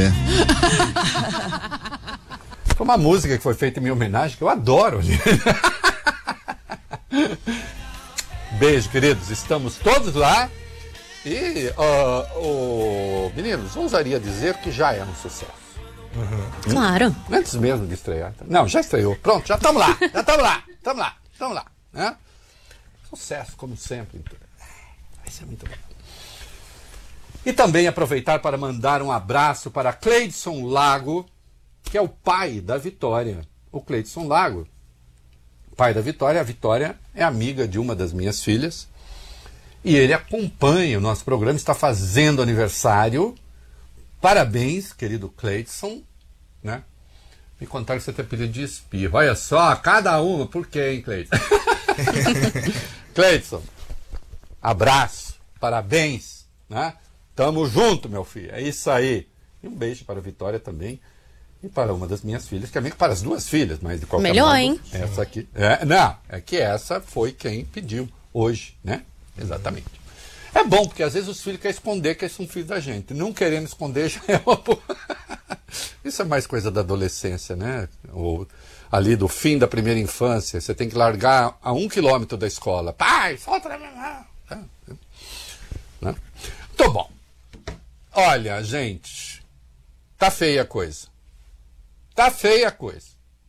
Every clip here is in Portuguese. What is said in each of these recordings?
É. Foi uma música que foi feita em minha homenagem, que eu adoro. Beijo, queridos. Estamos todos lá. E, meninos, ousaria dizer que já é um sucesso. Claro. Antes mesmo de estrear. Não, já estreou. Pronto, já estamos lá. Estamos lá. Né? Sucesso, como sempre. Vai ser muito bom. E também aproveitar para mandar um abraço para Cleidson Lago, que é o pai da Vitória. O Cleidson Lago, pai da Vitória. A Vitória é amiga de uma das minhas filhas. E ele acompanha o nosso programa, está fazendo aniversário. Parabéns, querido Cleidson. Né? Me contaram que você tem pedido de espirro. Olha só, cada uma. Por quê, hein, Cleidson? Cleidson, abraço, parabéns. Né? Tamo junto, meu filho. É isso aí. E um beijo para a Vitória também. E para uma das minhas filhas, que é para as duas filhas, mas de qualquer melhor, modo, hein? Essa aqui. Não, é que essa foi quem pediu hoje, né? Exatamente. É bom, porque às vezes os filhos querem esconder que são filhos da gente. Não querendo esconder já é uma. Isso é mais coisa da adolescência, né? Ou ali do fim da primeira infância. Você tem que largar a 1 quilômetro da escola. Pai, solta da minha mão. Né? Muito bom. Olha, gente, tá feia a coisa. Tá feia a coisa.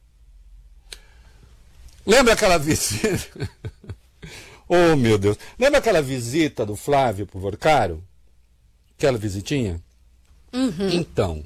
Lembra aquela visita? Oh, meu Deus. Lembra aquela visita do Flávio pro Vorcaro? Aquela visitinha? Uhum. Então,